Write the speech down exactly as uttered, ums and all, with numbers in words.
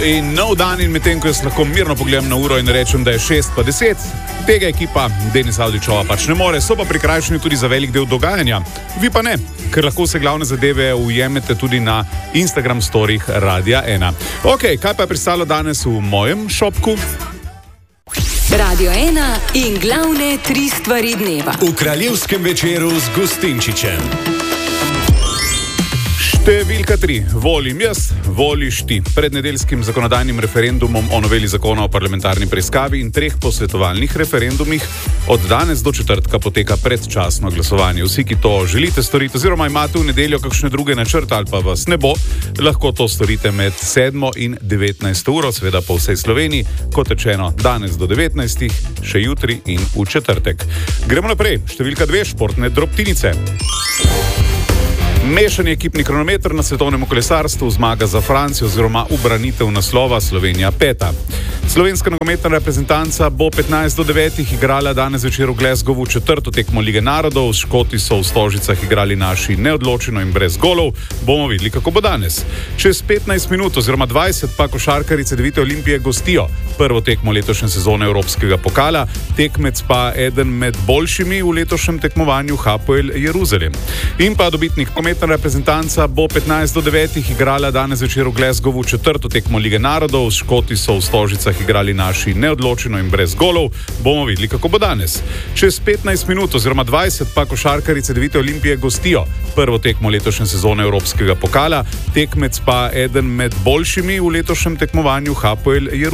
in nov dan in medtem, ko jaz lahko mirno pogledam na uro in rečem, da je šest pa deset, tega ekipa Denis Avdićova pač ne more, so pa prikrajšani tudi za velik del dogajanja. Vi pa ne, ker lahko se glavne zadeve ujemete tudi na Instagram storih Radia ena. Ok, kaj pa je pristalo danes v mojem šopku? Radio ena in glavne tri stvari dneva. V kraljevskem večeru z Gustinčičem. Številka tri. Volim jaz, voliš ti. Pred nedeljskim zakonodajnim referendumom o noveli zakona o parlamentarni preiskavi in treh posvetovalnih referendumih od danes do četrtka poteka predčasno glasovanje. Vsi, ki to želite storiti oziroma imate v nedeljo kakšne druge načrte ali pa vas ne bo, lahko to storite med sedmo in devetnajsto uro, seveda po vsej Sloveniji, kot rečeno danes do devetnajstih, še jutri in v četrtek. Gremo naprej. Številka dve. Športne drobtinice. Mešani ekipni kronometer na svetovnem kolesarstvu, zmaga za Francijo oziroma ubranitev naslova Slovenija peta. Slovenska nogometna reprezentanca bo petnajst do devetih igrala danes večer v Glasgowu četrto tekmo Lige narodov. Škoti so v Stožicah igrali naši neodločeno in brez golov. Bomo videli, kako bo danes. Čez petnajst minut oziroma dvajset pa košarkarji Cedevite Olimpije gostijo prvo tekmo letošnje sezone Evropskega pokala, tekmec pa eden med boljšimi v letošnjem tekmovanju Hapoel Jeruzalem. In pa dobitnik nogometna reprezentanca bo petnajst do devetih igrala danes večer v Glasgowu četrto tekmo Lige narodov. Škoti so v Stožicah igrali naši neodločeno in brez golov. Bomo videli, kako bo danes. Čez petnajst minut oziroma dvajset pa košarkarji Cedevite Olimpije gostijo prvo tekmo letošnje sezone Evropskega pokala, tekmec pa eden med boljšimi v letošnjem tekmovanju Hapoel Jeruzalem.